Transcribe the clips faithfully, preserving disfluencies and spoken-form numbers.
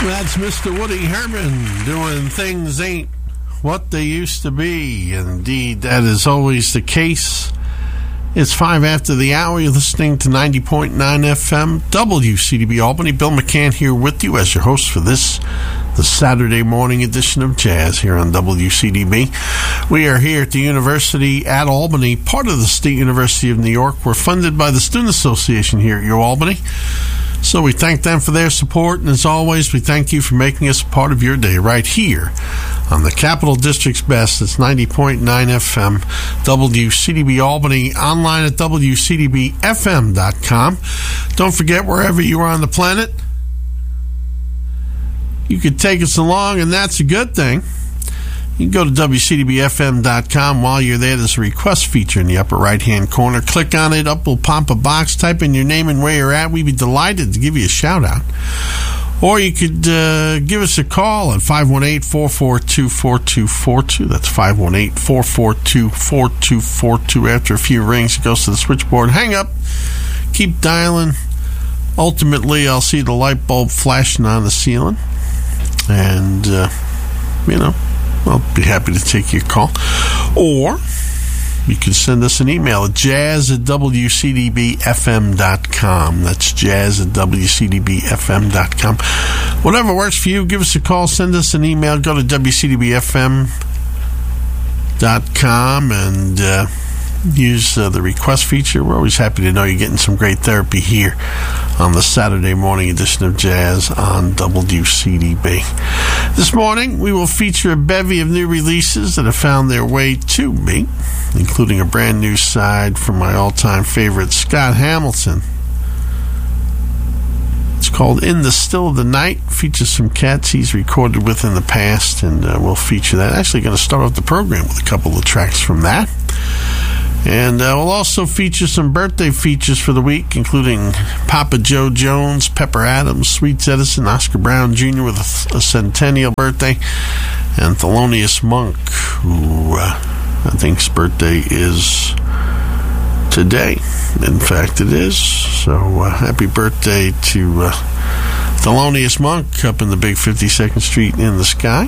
That's Mister Woody Herman doing Things Ain't What They Used to Be. Indeed, that is always the case. It's five after the hour. You're listening to ninety point nine F M, W C D B Albany. Bill McCann here with you as your host for this, the Saturday morning edition of Jazz here on W C D B. We are here at the University at Albany, part of the State University of New York. We're funded by the Student Association here at UAlbany. So we thank them for their support, and as always, we thank you for making us a part of your day right here on the Capital District's best. It's ninety point nine F M, W C D B Albany, online at W C D B F M dot com. Don't forget, wherever you are on the planet, you could take us along, and that's a good thing. You can go to W C D B F M dot com. While you're there, there's a request feature in the upper right-hand corner. Click on it. Up will pop a box. Type in your name and where you're at. We'd be delighted to give you a shout-out. Or you could uh, give us a call at five one eight, four four two, four two four two. That's five one eight, four four two, four two four two. After a few rings, it goes to the switchboard. Hang up. Keep dialing. Ultimately, I'll see the light bulb flashing on the ceiling. And, uh, you know, I'll be happy to take your call. Or you can send us an email at jazz at W C D B F M dot com. That's jazz at W C D B F M dot com. Whatever works for you, give us a call, send us an email. Go to W C D B F M dot com and uh, use uh, the request feature. We're always happy to know you're getting some great therapy here on the Saturday morning edition of Jazz on W C D B. This morning, we will feature a bevy of new releases that have found their way to me, including a brand new side from my all-time favorite, Scott Hamilton. It's called In the Still of the Night. Features some cats he's recorded with in the past, and uh, we'll feature that. Actually going to start off the program with a couple of tracks from that. And uh, we'll also feature some birthday features for the week, including Papa Joe Jones, Pepper Adams, Sweets Edison, Oscar Brown Junior with a, a centennial birthday, and Thelonious Monk, who uh, I think's birthday is today. In fact, it is. So uh, happy birthday to uh, Thelonious Monk up in the big fifty-second Street in the sky.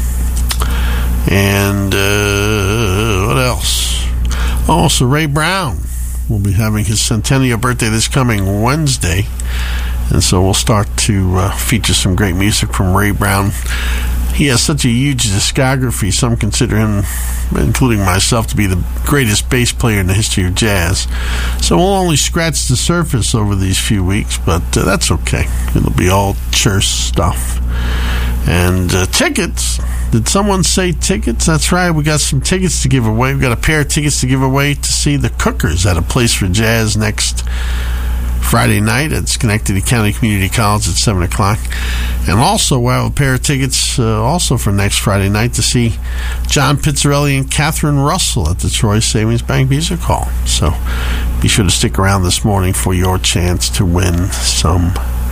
And uh, what else? Also, Ray Brown will be having his centennial birthday this coming Wednesday. And so we'll start to uh, feature some great music from Ray Brown. He has such a huge discography. Some consider him, including myself, to be the greatest bass player in the history of jazz. So we'll only scratch the surface over these few weeks, but uh, that's okay. It'll be all church stuff. And uh, tickets. Did someone say tickets? That's right. We got some tickets to give away. We got a pair of tickets to give away to see the Cookers at A Place for Jazz next Friday night at Schenectady County Community College at seven o'clock. And also, we'll have a pair of tickets uh, also for next Friday night to see John Pizzarelli and Catherine Russell at the Troy Savings Bank Music Hall. So be sure to stick around this morning for your chance to win some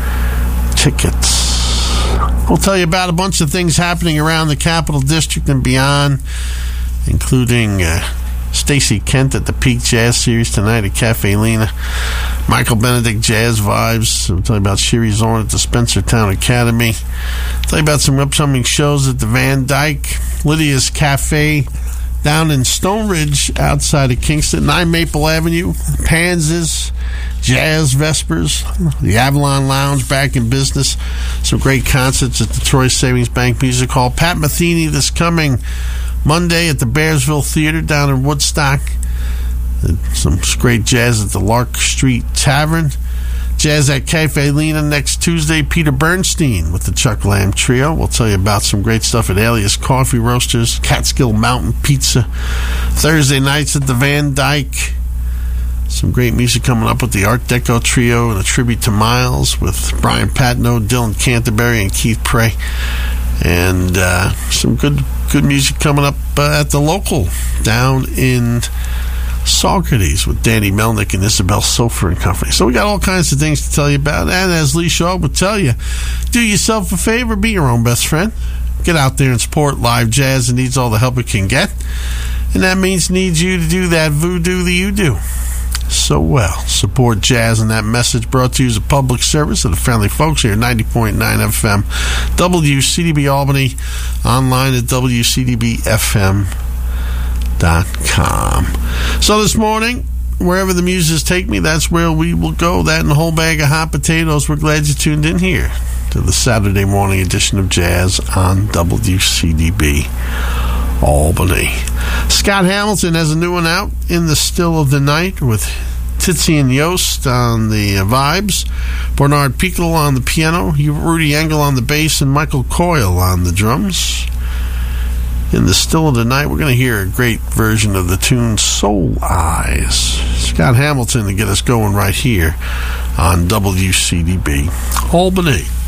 tickets. We'll tell you about a bunch of things happening around the Capital District and beyond, including uh, Stacey Kent at the Peak Jazz Series tonight at Cafe Lena, Michael Benedict Jazz Vibes. We'll tell you about Sherry Zorn at the Spencertown Academy. We'll tell you about some upcoming shows at the Van Dyke, Lydia's Cafe down in Stone Ridge outside of Kingston, nine Maple Avenue, Panzas, Jazz Vespers, the Avalon Lounge back in business. Some great concerts at the Troy Savings Bank Music Hall. Pat Metheny this coming Monday at the Bearsville Theater down in Woodstock. Some great jazz at the Lark Street Tavern. Jazz at Cafe Lena next Tuesday. Peter Bernstein with the Chuck Lamb Trio. We'll tell you about some great stuff at Alias Coffee Roasters, Catskill Mountain Pizza. Thursday nights at the Van Dyke. Some great music coming up with the Art Deco Trio and a tribute to Miles with Brian Patno, Dylan Canterbury, and Keith Prey. And uh, some good good music coming up uh, at the local down in Saugerties with Danny Melnick and Isabel Sofer and Company. So we got all kinds of things to tell you about. And as Lee Shaw would tell you, do yourself a favor, be your own best friend. Get out there and support live jazz. It needs all the help it can get. And that means needs you to do that voodoo that you do. so well. Support jazz, and that message brought to you as a public service of the friendly folks here at ninety point nine F M W C D B Albany, online at W C D B F M dot com. So this morning, wherever the muses take me, that's where we will go. That and a whole bag of hot potatoes. We're glad you tuned in here to the Saturday morning edition of Jazz on W C D B Albany. Scott Hamilton has a new one out, In the Still of the Night, with Titsy and Yost on the uh, vibes, Bernard Pickel on the piano, Rudy Engel on the bass, and Michael Coyle on the drums. In the Still of the Night, we're going to hear a great version of the tune Soul Eyes. Scott Hamilton to get us going right here on W C D B Albany.